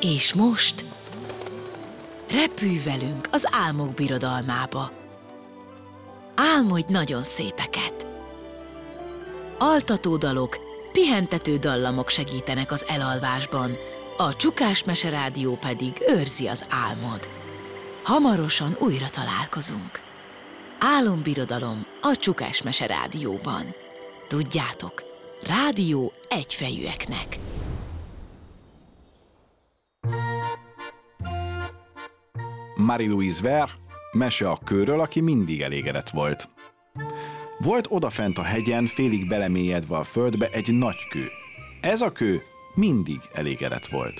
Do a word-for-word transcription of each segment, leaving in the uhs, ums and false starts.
És most repülj velünk az álmok birodalmába. Álmodj nagyon szépeket. Altató dalok, pihentető dallamok segítenek az elalvásban, a Csukás Mese Rádió pedig őrzi az álmod. Hamarosan újra találkozunk. Álombirodalom a Csukás Mese Rádióban. Tudjátok, rádió egyfejűeknek. Marie-Louise Ver, mese a kőről, aki mindig elégedett volt. Volt odafent a hegyen, félig belemélyedve a földbe egy nagy kő. Ez a kő mindig elégedett volt.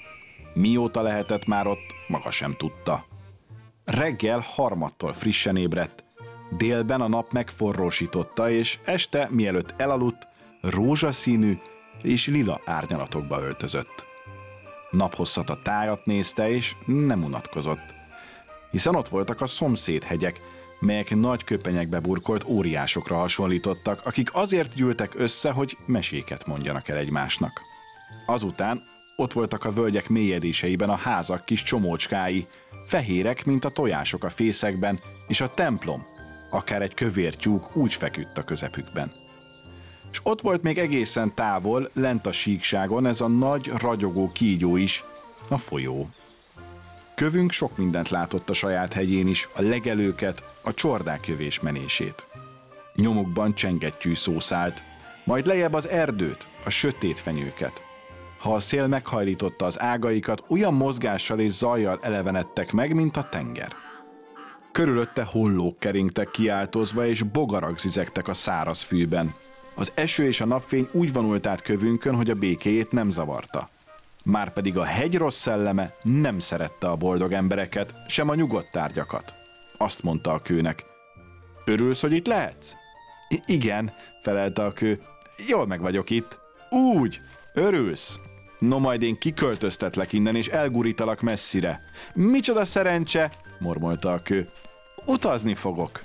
Mióta lehetett már ott, maga sem tudta. Reggel harmadtól frissen ébredt, délben a nap megforrósította, és este, mielőtt elaludt, rózsaszínű és lila árnyalatokba öltözött. Naphosszat a tájat nézte, és nem unatkozott, hiszen ott voltak a szomszédhegyek, melyek nagy köpenyekbe burkolt óriásokra hasonlítottak, akik azért gyűltek össze, hogy meséket mondjanak el egymásnak. Azután ott voltak a völgyek mélyedéseiben a házak kis csomócskái, fehérek, mint a tojások a fészekben, és a templom, akár egy kövér tyúk úgy feküdt a közepükben. És ott volt még egészen távol, lent a síkságon ez a nagy, ragyogó kígyó is, a folyó. Kövünk sok mindent látott a saját hegyén is, a legelőket, a csordák jövés menését. Nyomukban csengettyű szószált, majd lejjebb az erdőt, a sötét fenyőket. Ha a szél meghajlította az ágaikat, olyan mozgással és zajjal elevenedtek meg, mint a tenger. Körülötte hollók keringtek kiáltozva, és bogarak zizegtek a száraz fűben. Az eső és a napfény úgy vonult át kövünkön, hogy a békéjét nem zavarta. Márpedig a hegy rossz szelleme nem szerette a boldog embereket, sem a nyugodt tárgyakat. Azt mondta a kőnek: örülsz, hogy itt lehetsz? I- igen, felelte a kő. Jól meg vagyok itt. Úgy, örülsz? No, majd én kiköltöztetlek innen, és elgurítalak messzire. Micsoda szerencse, mormolta a kő. Utazni fogok.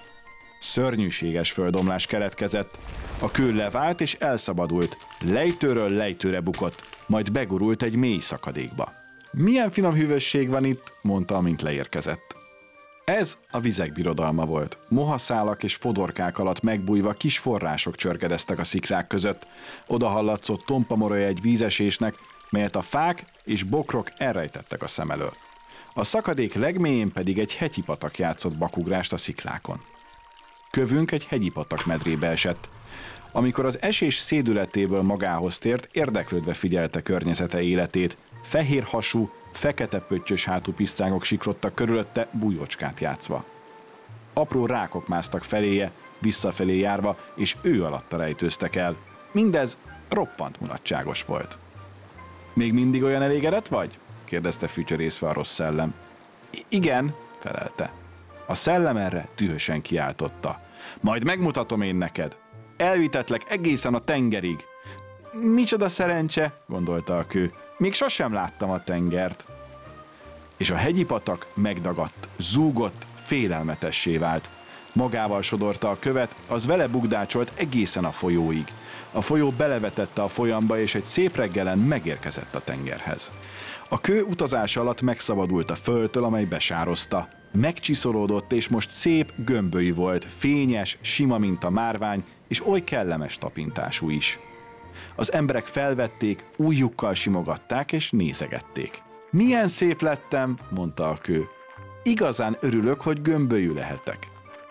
Szörnyűséges földomlás keletkezett. A kő levált és elszabadult. Lejtőről lejtőre bukott, majd begurult egy mély szakadékba. Milyen finom hűvösség van itt, mondta, amint leérkezett. Ez a vizek birodalma volt. Mohaszálak és fodorkák alatt megbújva kis források csörgedeztek a sziklák között. Oda hallatszott tompa morolya egy vízesésnek, melyet a fák és bokrok elrejtettek a szem elől. A szakadék legmélyén pedig egy hegyipatak játszott bakugrást a sziklákon. Kövünk egy hegyipatak medrébe esett. Amikor az esés szédületéből magához tért, érdeklődve figyelte környezete életét. Fehér hasú, fekete pöttyös hátú pisztrágok siklottak körülötte, bújócskát játszva. Apró rákok másztak feléje, visszafelé járva, és ő alatta rejtőztek el. Mindez roppant mulatságos volt. Még mindig olyan elégedett vagy? kérdezte fütyörészve a rossz szellem. I- igen, felelte. A szellem erre dühösen kiáltotta. Majd megmutatom én neked. Elvitetlek egészen a tengerig. Micsoda szerencse, gondolta a kő. Még sosem láttam a tengert. És a hegyipatak megdagadt, zúgott, félelmetessé vált. Magával sodorta a követ, az vele bugdácsolt egészen a folyóig. A folyó belevetette a folyamba, és egy szép reggelen megérkezett a tengerhez. A kő utazása alatt megszabadult a földtől, amely besározta. Megcsiszolódott, és most szép gömbölyű volt, fényes, sima, mint a márvány, és oly kellemes tapintású is. Az emberek felvették, ujjukkal simogatták és nézegették. Milyen szép lettem, mondta a kő. Igazán örülök, hogy gömbölyű lehetek.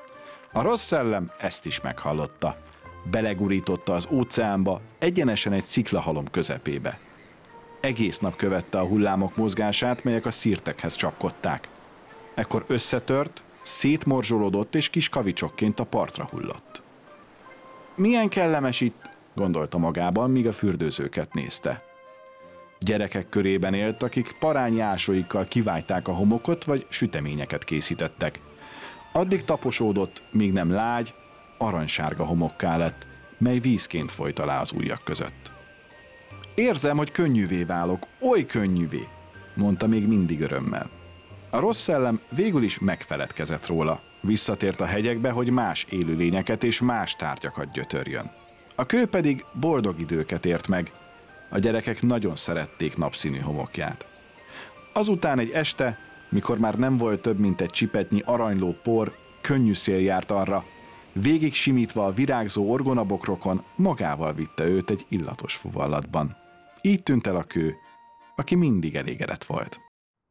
A rossz szellem ezt is meghallotta. Belegurította az óceánba, egyenesen egy sziklahalom közepébe. Egész nap követte a hullámok mozgását, melyek a szirtekhez csapkodták. Ekkor összetört, szétmorzsolódott, és kis kavicsokként a partra hullott. Milyen kellemes itt, gondolta magában, míg a fürdőzőket nézte. Gyerekek körében élt, akik parányi ásóikkal kivájták a homokot, vagy süteményeket készítettek. Addig taposódott, míg nem lágy, aranysárga homokká lett, mely vízként folyt alá az ujjak között. Érzem, hogy könnyűvé válok, oly könnyűvé, mondta még mindig örömmel. A rossz szellem végül is megfeledkezett róla. Visszatért a hegyekbe, hogy más élőlényeket és más tárgyakat gyötörjön. A kő pedig boldog időket ért meg. A gyerekek nagyon szerették napszínű homokját. Azután egy este, mikor már nem volt több, mint egy csipetnyi aranyló por, könnyű szél járt arra, végig simítva a virágzó orgonabokrokon, magával vitte őt egy illatos fuvallatban. Így tűnt el a kő, aki mindig elégedett volt.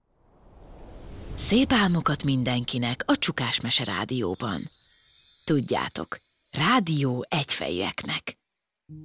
Szép álmokat mindenkinek a Csukás Mese Rádióban. Tudjátok, rádió egyfejűeknek.